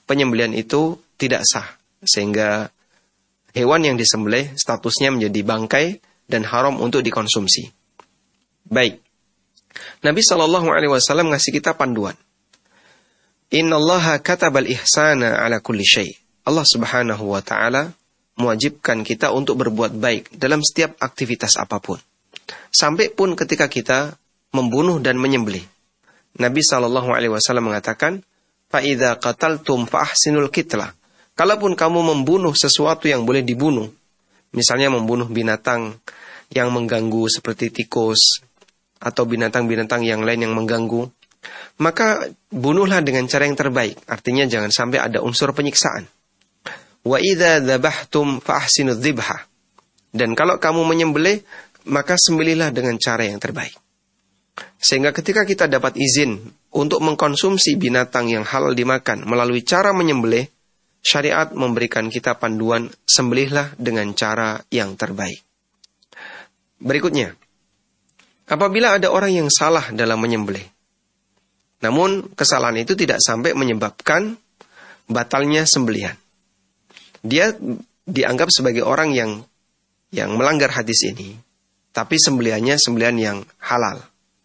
penyembelihan itu tidak sah. Sehingga hewan yang disembelih statusnya menjadi bangkai dan haram untuk dikonsumsi. Baik. Nabi SAW ngasih kita panduan. Innallaha katabal ihsana ala kulli syai'. Allah Subhanahu wa taala mewajibkan kita untuk berbuat baik dalam setiap aktivitas apapun. Sampai pun ketika kita membunuh dan menyembelih. Nabi SAW mengatakan, fa idza qataltum fa ahsinul qitlah. Kalaupun kamu membunuh sesuatu yang boleh dibunuh, misalnya membunuh binatang yang mengganggu seperti tikus atau binatang-binatang yang lain yang mengganggu, maka bunuhlah dengan cara yang terbaik. Artinya jangan sampai ada unsur penyiksaan. Wa idza dzabhtum fa ahsinudz dzibha. Dan kalau kamu menyembelih, maka sembelihlah dengan cara yang terbaik. Sehingga ketika kita dapat izin untuk mengkonsumsi binatang yang halal dimakan melalui cara menyembelih, syariat memberikan kita panduan, sembelihlah dengan cara yang terbaik. Berikutnya, apabila ada orang yang salah dalam menyembelih, namun kesalahan itu tidak sampai menyebabkan batalnya sembelihan, dia dianggap sebagai orang yang melanggar hadis ini, tapi sembelihannya sembelihan yang halal.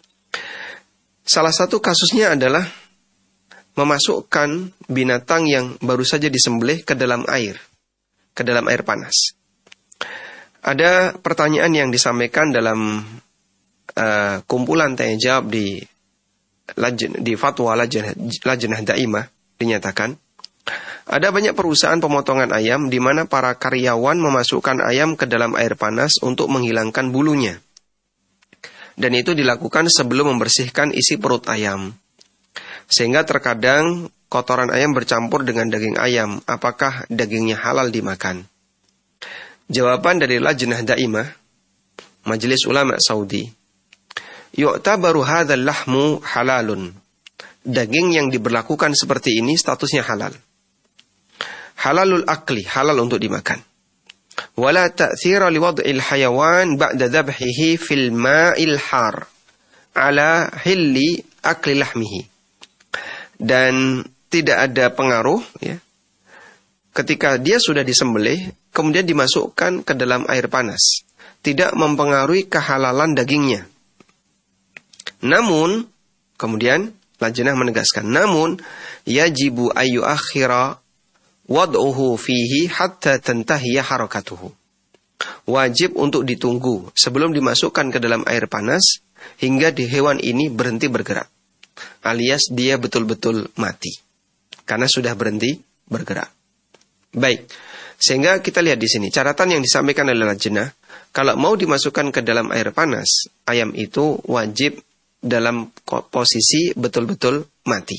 Salah satu kasusnya adalah memasukkan binatang yang baru saja disembelih ke dalam air panas. Ada pertanyaan yang disampaikan dalam kumpulan tanya jawab di fatwa Lajnah Daimah, dinyatakan ada banyak perusahaan pemotongan ayam di mana para karyawan memasukkan ayam ke dalam air panas untuk menghilangkan bulunya. Dan itu dilakukan sebelum membersihkan isi perut ayam. Sehingga terkadang kotoran ayam bercampur dengan daging ayam. Apakah dagingnya halal dimakan? Jawaban dari Lajnah Daimah, Majelis Ulama Saudi, yu'tabaru hadzal lahmu halalun. Daging yang diberlakukan seperti ini statusnya halal. Halalul akli, halal untuk dimakan. Wala ta'thira liwad'il hayawan ba'da dhabhihi fil ma'il har ala hilli akli lahmihi. Dan tidak ada pengaruh ya, ketika dia sudah disembelih kemudian dimasukkan ke dalam air panas, tidak mempengaruhi kehalalan dagingnya. Namun kemudian Lajnah menegaskan, namun yajibu ayu akhira wad'uhu fihi hatta tantahiya harakatuhu. Wajib untuk ditunggu sebelum dimasukkan ke dalam air panas hingga di hewan ini berhenti bergerak. Alias dia betul-betul mati karena sudah berhenti bergerak. Baik. Sehingga kita lihat di sini catatan yang disampaikan oleh Lajnah, kalau mau dimasukkan ke dalam air panas, ayam itu wajib dalam posisi betul-betul mati.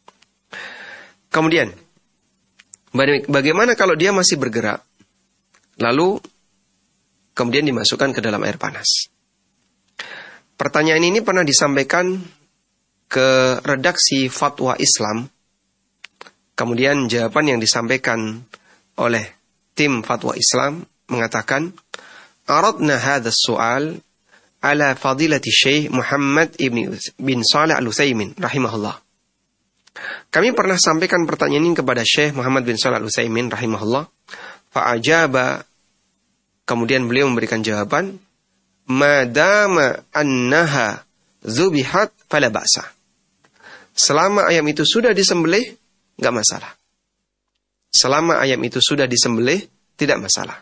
Kemudian bagaimana kalau dia masih bergerak, lalu kemudian dimasukkan ke dalam air panas? Pertanyaan ini pernah disampaikan ke redaksi Fatwa Islam. Kemudian jawaban yang disampaikan oleh tim Fatwa Islam mengatakan, aradna hadzal su'al ala fadilati Syekh Muhammad bin Shalih Al-Utsaimin rahimahullah. Kami pernah sampaikan pertanyaan ini kepada Syekh Muhammad bin Shalih Al-Utsaimin rahimahullah. Fa'ajaba, kemudian beliau memberikan jawaban, madama annaha zubihat fala ba'sa. Selama ayam itu sudah disembelih, enggak masalah. Selama ayam itu sudah disembelih, tidak masalah.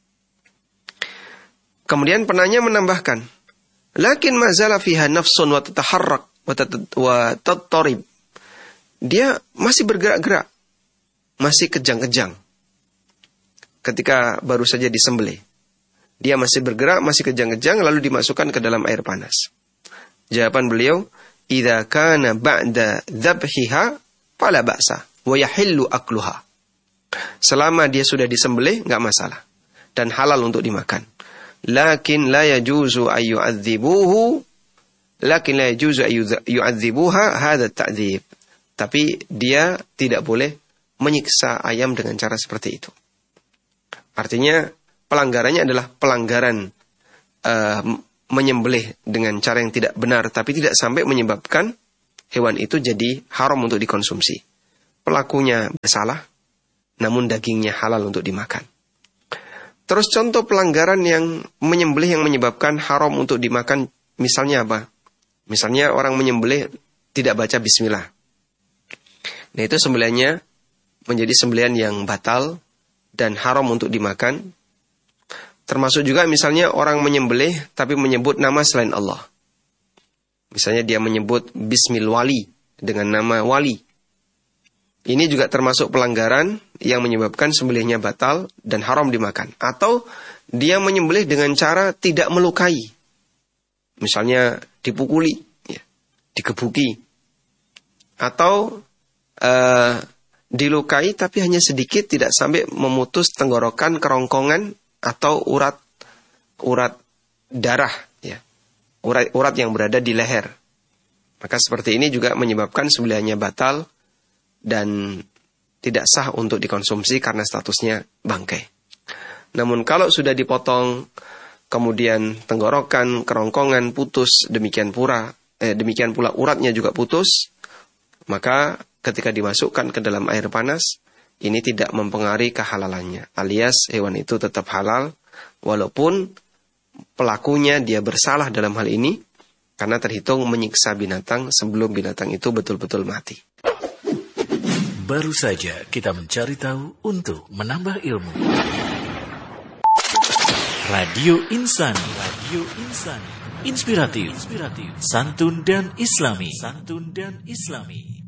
Kemudian penanya menambahkan, lakin mazala fiha nafsun wa tataharrak wa tattarib. Dia masih bergerak-gerak, masih kejang-kejang. Ketika baru saja disembelih, dia masih bergerak, masih kejang-kejang, lalu dimasukkan ke dalam air panas. Jawaban beliau, idza kana ba'da dzabhiha fala ba'sa wa yahillu akluha. Selama dia sudah disembelih, enggak masalah dan halal untuk dimakan. Lakin la yajuzu ayyu'adzibuha hadha ta'dzib. Tapi dia tidak boleh menyiksa ayam dengan cara seperti itu. Artinya pelanggarannya adalah pelanggaran menyembelih dengan cara yang tidak benar, tapi tidak sampai menyebabkan hewan itu jadi haram untuk dikonsumsi. pelakunya bersalah, namun dagingnya halal untuk dimakan. Terus contoh pelanggaran yang menyembelih yang menyebabkan haram untuk dimakan, misalnya apa? Misalnya orang menyembelih tidak baca bismillah. Nah itu sembelihannya menjadi sembelihan yang batal dan haram untuk dimakan. Termasuk juga misalnya orang menyembelih tapi menyebut nama selain Allah. Misalnya dia menyebut Bismil Wali dengan nama Wali. Ini juga termasuk pelanggaran yang menyebabkan sembelihnya batal dan haram dimakan. Atau dia menyembelih dengan cara tidak melukai. Misalnya dipukuli, ya, dikebuki. Atau dilukai tapi hanya sedikit, tidak sampai memutus tenggorokan, kerongkongan, atau urat darah, ya, urat yang berada di leher. Maka seperti ini juga menyebabkan sembelihannya batal dan tidak sah untuk dikonsumsi karena statusnya bangkai. Namun kalau sudah dipotong, kemudian tenggorokan, kerongkongan putus, demikian pula uratnya juga putus, maka ketika dimasukkan ke dalam air panas, ini tidak mempengaruhi kehalalannya. Alias hewan itu tetap halal, walaupun pelakunya dia bersalah dalam hal ini, karena terhitung menyiksa binatang sebelum binatang itu betul-betul mati. Baru saja kita mencari tahu untuk menambah ilmu. Radio Insani, inspiratif, santun dan islami.